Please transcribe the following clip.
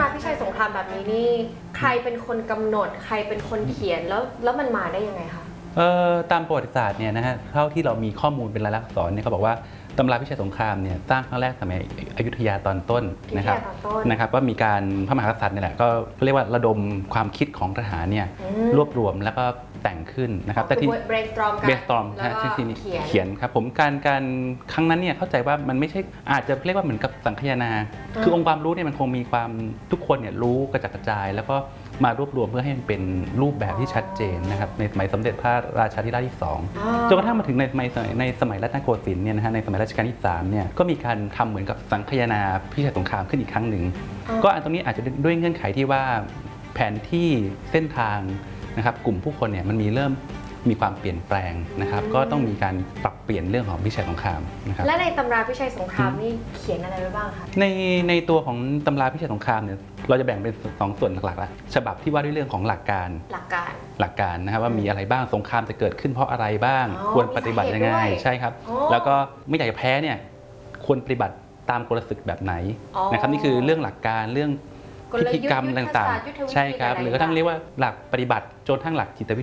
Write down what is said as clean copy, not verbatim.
พิชัยสงครามแบบนี้นี่ใครเป็นคนกำหนดใครเป็นคนเขียนแล้วมันมาได้ยังไงคะตามประวัติศาสตร์เนี่ยนะฮะเท่าที่เรามีข้อมูลเป็นลายลักษณ์อักษรเนี่ยเขาบอกว่าตำราพิชัยสงครามเนี่ยสร้างครั้งแรกสมัยอยุธยาตอนต้นนะครับว่ามีการพระมหากษัตริย์เนี่ยแหละก็เรียกว่าระดมความคิดของทหารเนี่ยรวบรวมแล้วก็แต่งขึ้นนะครับแต่ที่ brainstorm ที่เขียนครับผมการครั้งนั้นเนี่ยเข้าใจว่ามันไม่ใช่อาจจะเรียกว่าเหมือนกับสังคายนาคือองค์ความรู้เนี่ยมันคงมีความทุกคนเนี่ยรู้กระจัดกระจายแล้วก็มารวบรวมเพื่อให้มันเป็นรูปแบบที่ชัดเจนนะครับในสมัยสมเด็จพระราชาธิราชที่2จนกระทั่งมาถึงในสมัยรัตนโกสินทร์เนี่ยนะฮะในสมัยรัชกาลที่3เนี่ยก็มีการทำเหมือนกับสังคายนาพิชัยสงครามขึ้นอีกครั้งหนึ่งก็อันตรงนี้อาจจะด้วยเงื่อนไขที่ว่าแผนที่เส้นทางนะครับกลุ่มผู้คนเนี่ยมันเริ่มมีความเปลี่ยนแปลงนะครับก็ต้องมีการปรับเปลี่ยนเรื่องของพิชัยสงครามนะครับและในตำราพิชัยสงครามนี่เขียนอะไรไว้บ้างคะในตัวของตำราพิชัยสงครามเนี่ยเราจะแบ่งเป็น2ส่วนหลักๆละฉบับที่ว่าด้วยเรื่องของหลักการนะครับว่ามีอะไรบ้างสงครามจะเกิดขึ้นเพราะอะไรบ้างควรปฏิบัติยังไงใช่ครับแล้วก็ไม่อยากจะแพ้เนี่ยควรปฏิบัติตามกลศึกแบบไหนนะครับนี่คือเรื่องหลักการเรื่องพิธีกรรมต่างๆใช่ครับหรือกระทั่งเรียกว่าหลักปฏิบัติจนทั้งหลักจิตวิ